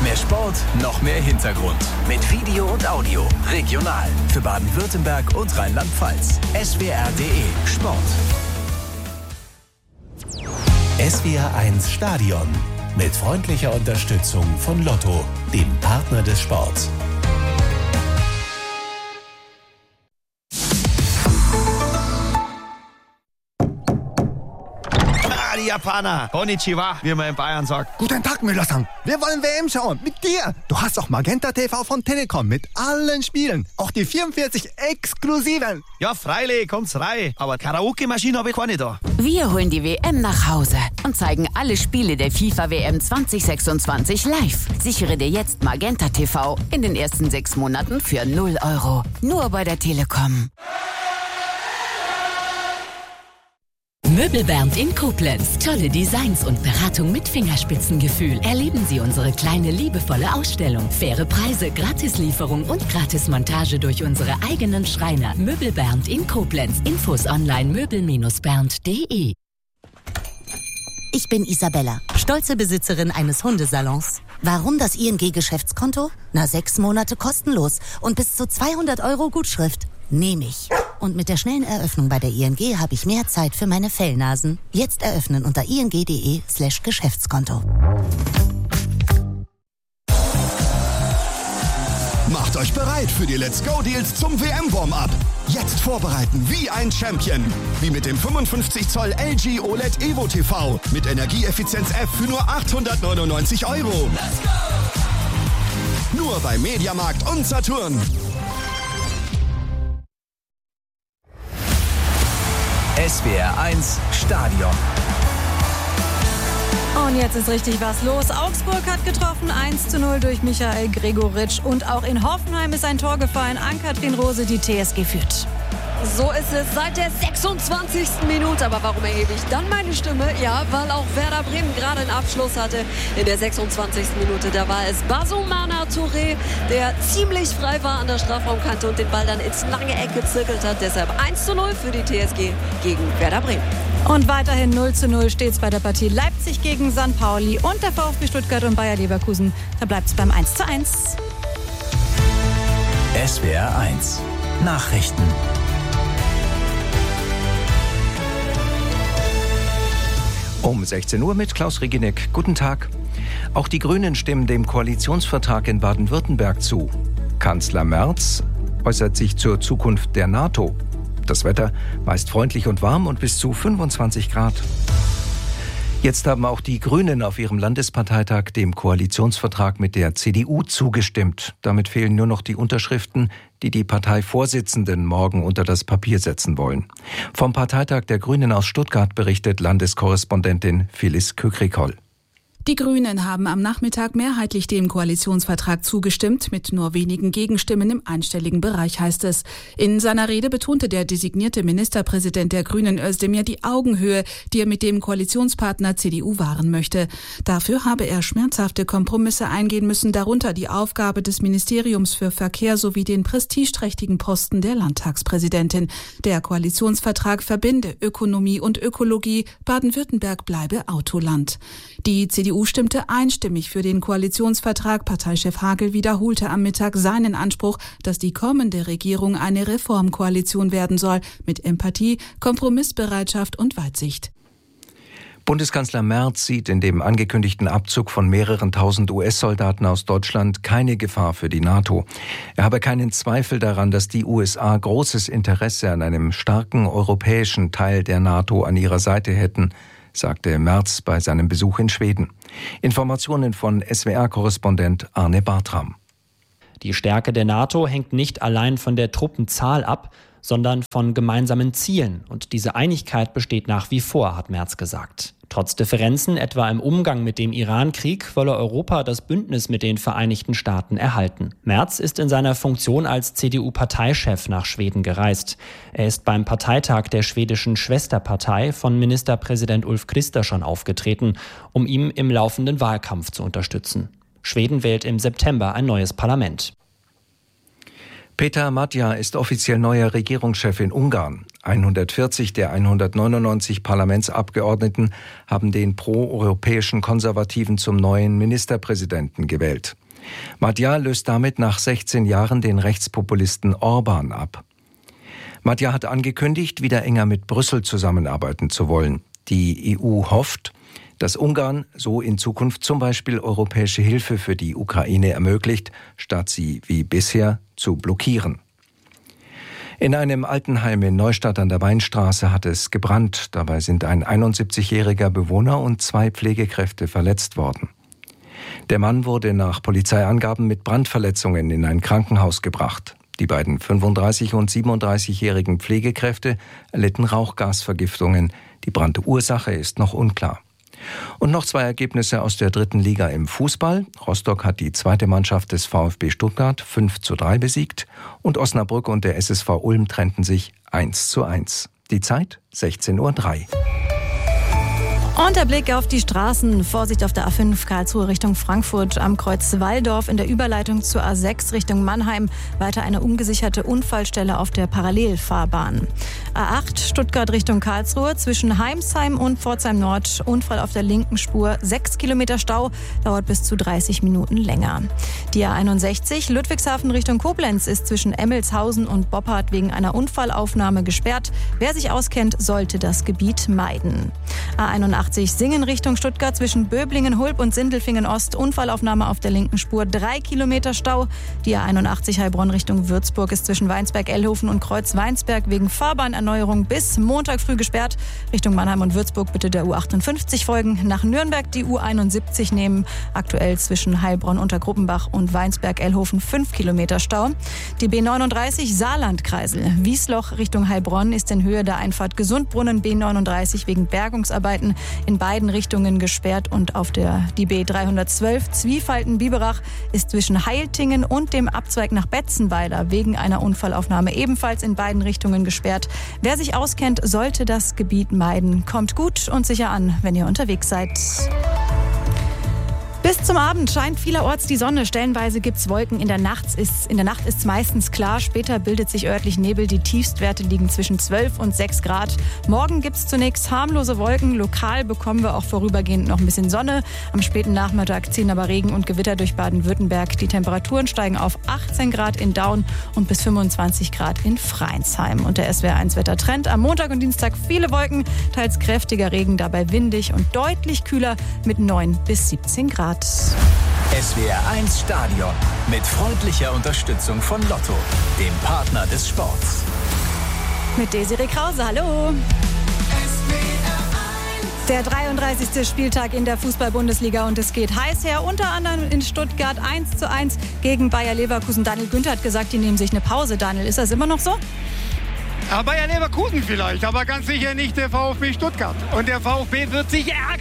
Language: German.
Mehr Sport, noch mehr Hintergrund. Mit Video und Audio. Regional. Für Baden-Württemberg und Rheinland-Pfalz. swr.de Sport. SWR1 Stadion. Mit freundlicher Unterstützung von Lotto, dem Partner des Sports. Die Japaner. Konnichiwa, wie man in Bayern sagt. Guten Tag, Müller-san. Wir wollen WM schauen. Mit dir. Du hast auch Magenta TV von Telekom mit allen Spielen. Auch die 44 exklusiven. Ja, freilich, kommt's rein. Aber Karaoke-Maschine habe ich keine da. Wir holen die WM nach Hause und zeigen alle Spiele der FIFA-WM 2026 live. Sichere dir jetzt Magenta TV in den ersten 6 Monaten für 0 €. Nur bei der Telekom. Möbelbernd in Koblenz. Tolle Designs und Beratung mit Fingerspitzengefühl. Erleben Sie unsere kleine, liebevolle Ausstellung. Faire Preise, Gratislieferung und Gratismontage durch unsere eigenen Schreiner. Möbelbernd in Koblenz. Infos online möbel-bernd.de. Ich bin Isabella, stolze Besitzerin eines Hundesalons. Warum das ING-Geschäftskonto? 6 Monate kostenlos und bis zu 200 € Gutschrift. Nehme ich. Und mit der schnellen Eröffnung bei der ING habe ich mehr Zeit für meine Fellnasen. Jetzt eröffnen unter ing.de/Geschäftskonto. Macht euch bereit für die Let's Go Deals zum WM-Warm-Up. Jetzt vorbereiten wie ein Champion. Wie mit dem 55 Zoll LG OLED Evo TV mit Energieeffizienz F für nur 899 €. Let's go! Nur bei Mediamarkt und Saturn. SWR1 Stadion. Und jetzt ist richtig was los. Augsburg hat getroffen, 1:0 durch Michael Gregoritsch. Und auch in Hoffenheim ist ein Tor gefallen. Ann-Kathrin Rose, die TSG führt. So ist es seit der 26. Minute. Aber warum erhebe ich dann meine Stimme? Ja, weil auch Werder Bremen gerade einen Abschluss hatte. In der 26. Minute, da war es Basumana Touré, der ziemlich frei war an der Strafraumkante und den Ball dann ins lange Eck gezirkelt hat. Deshalb 1:0 für die TSG gegen Werder Bremen. Und weiterhin 0:0 steht es bei der Partie Leipzig gegen St. Pauli und der VfB Stuttgart und Bayer Leverkusen. Da bleibt es beim 1:1. SWR1 Nachrichten. Um 16 Uhr mit Klaus Reginek. Guten Tag. Auch die Grünen stimmen dem Koalitionsvertrag in Baden-Württemberg zu. Kanzler Merz äußert sich zur Zukunft der NATO. Das Wetter meist freundlich und warm und bis zu 25 Grad. Jetzt haben auch die Grünen auf ihrem Landesparteitag dem Koalitionsvertrag mit der CDU zugestimmt. Damit fehlen nur noch die Unterschriften, die die Parteivorsitzenden morgen unter das Papier setzen wollen. Vom Parteitag der Grünen aus Stuttgart berichtet Landeskorrespondentin Phyllis Kökrikoll. Die Grünen haben am Nachmittag mehrheitlich dem Koalitionsvertrag zugestimmt, mit nur wenigen Gegenstimmen im einstelligen Bereich, heißt es. In seiner Rede betonte der designierte Ministerpräsident der Grünen Özdemir die Augenhöhe, die er mit dem Koalitionspartner CDU wahren möchte. Dafür habe er schmerzhafte Kompromisse eingehen müssen, darunter die Aufgabe des Ministeriums für Verkehr sowie den prestigeträchtigen Posten der Landtagspräsidentin. Der Koalitionsvertrag verbinde Ökonomie und Ökologie, Baden-Württemberg bleibe Autoland. Die CDU stimmte einstimmig für den Koalitionsvertrag. Parteichef Hagel wiederholte am Mittag seinen Anspruch, dass die kommende Regierung eine Reformkoalition werden soll, mit Empathie, Kompromissbereitschaft und Weitsicht. Bundeskanzler Merz sieht in dem angekündigten Abzug von mehreren tausend US-Soldaten aus Deutschland keine Gefahr für die NATO. Er habe keinen Zweifel daran, dass die USA großes Interesse an einem starken europäischen Teil der NATO an ihrer Seite hätten, sagte Merz bei seinem Besuch in Schweden. Informationen von SWR-Korrespondent Arne Bartram. Die Stärke der NATO hängt nicht allein von der Truppenzahl ab, sondern von gemeinsamen Zielen. Und diese Einigkeit besteht nach wie vor, hat Merz gesagt. Trotz Differenzen, etwa im Umgang mit dem Iran-Krieg, wolle Europa das Bündnis mit den Vereinigten Staaten erhalten. Merz ist in seiner Funktion als CDU-Parteichef nach Schweden gereist. Er ist beim Parteitag der schwedischen Schwesterpartei von Ministerpräsident Ulf Kristersson aufgetreten, um ihn im laufenden Wahlkampf zu unterstützen. Schweden wählt im September ein neues Parlament. Peter Matja ist offiziell neuer Regierungschef in Ungarn. 140 der 199 Parlamentsabgeordneten haben den pro-europäischen Konservativen zum neuen Ministerpräsidenten gewählt. Matja löst damit nach 16 Jahren den Rechtspopulisten Orbán ab. Matja hat angekündigt, wieder enger mit Brüssel zusammenarbeiten zu wollen. Die EU hofft, dass Ungarn so in Zukunft zum Beispiel europäische Hilfe für die Ukraine ermöglicht, statt sie wie bisher zu blockieren. In einem Altenheim in Neustadt an der Weinstraße hat es gebrannt. Dabei sind ein 71-jähriger Bewohner und 2 Pflegekräfte verletzt worden. Der Mann wurde nach Polizeiangaben mit Brandverletzungen in ein Krankenhaus gebracht. Die beiden 35- und 37-jährigen Pflegekräfte erlitten Rauchgasvergiftungen. Die Brandursache ist noch unklar. Und noch 2 Ergebnisse aus der 3. Liga im Fußball. Rostock hat die 2. Mannschaft des VfB Stuttgart 5:3 besiegt und Osnabrück und der SSV Ulm trennten sich 1:1. Die Zeit 16:03 Uhr. Und der Blick auf die Straßen. Vorsicht auf der A5 Karlsruhe Richtung Frankfurt am Kreuz Walldorf in der Überleitung zur A6 Richtung Mannheim. Weiter eine ungesicherte Unfallstelle auf der Parallelfahrbahn. A8 Stuttgart Richtung Karlsruhe zwischen Heimsheim und Pforzheim Nord. Unfall auf der linken Spur. 6 Kilometer Stau, dauert bis zu 30 Minuten länger. Die A61 Ludwigshafen Richtung Koblenz ist zwischen Emmelshausen und Boppard wegen einer Unfallaufnahme gesperrt. Wer sich auskennt, sollte das Gebiet meiden. A81 Singen Richtung Stuttgart zwischen Böblingen, Hulb und Sindelfingen Ost. Unfallaufnahme auf der linken Spur, 3 Kilometer Stau. Die A81 Heilbronn Richtung Würzburg ist zwischen Weinsberg-Ellhofen und Kreuz-Weinsberg wegen Fahrbahnerneuerung bis Montag früh gesperrt. Richtung Mannheim und Würzburg bitte der U58 folgen. Nach Nürnberg die U71 nehmen. Aktuell zwischen Heilbronn, Untergruppenbach und Weinsberg-Ellhofen 5 Kilometer Stau. Die B39 Saarlandkreisel. Wiesloch Richtung Heilbronn ist in Höhe der Einfahrt Gesundbrunnen B39 wegen Bergungsarbeiten in beiden Richtungen gesperrt und auf die B312 Zwiefalten-Biberach ist zwischen Heiltingen und dem Abzweig nach Betzenweiler wegen einer Unfallaufnahme ebenfalls in beiden Richtungen gesperrt. Wer sich auskennt, sollte das Gebiet meiden. Kommt gut und sicher an, wenn ihr unterwegs seid. Bis zum Abend scheint vielerorts die Sonne. Stellenweise gibt's Wolken. In der Nacht ist's meistens klar. Später bildet sich örtlich Nebel. Die Tiefstwerte liegen zwischen 12 und 6 Grad. Morgen gibt's zunächst harmlose Wolken. Lokal bekommen wir auch vorübergehend noch ein bisschen Sonne. Am späten Nachmittag ziehen aber Regen und Gewitter durch Baden-Württemberg. Die Temperaturen steigen auf 18 Grad in Daun und bis 25 Grad in Freinsheim. Und der SWR1 Wettertrend. Am Montag und Dienstag viele Wolken, teils kräftiger Regen, dabei windig und deutlich kühler mit 9 bis 17 Grad. SWR1 Stadion mit freundlicher Unterstützung von Lotto, dem Partner des Sports. Mit Desiree Krause, hallo. Der 33. Spieltag in der Fußball-Bundesliga und es geht heiß her. Unter anderem in Stuttgart 1:1 gegen Bayer Leverkusen. Daniel Günther hat gesagt, die nehmen sich eine Pause. Daniel, ist das immer noch so? Ja, Bayer Leverkusen vielleicht, aber ganz sicher nicht der VfB Stuttgart. Und der VfB wird sich ärgern.